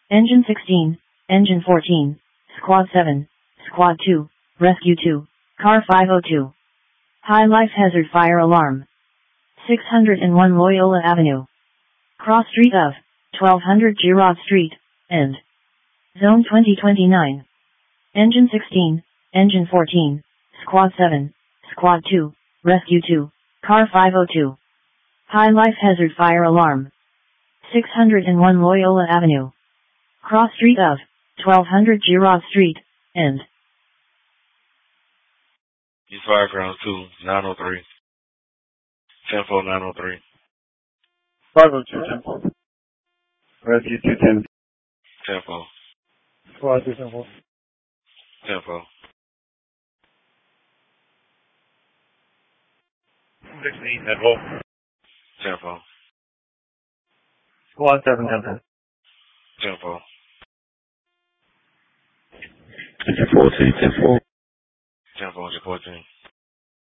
Engine 16, Engine 14, Squad 7, Squad 2, Rescue 2, Car 502. High life hazard fire alarm. 601 Loyola Avenue. Cross street of 1200 Girard Street, End. Zone 2029. Engine 16, Engine 14, Squad 7, Squad 2, Rescue 2, Car 502. High life hazard fire alarm. 601 Loyola Avenue. Cross street of 1200 Girard Street, End. Use fire ground 2, 903. 10-4, 903. 502, 10-4. Rescue 210. 10-4. Squad 2, 10-4. 10-4. 16, 10-4. 10-4. Squad 7, 10-4. 10-4. Engine 14, 10-4. 10-4, 14.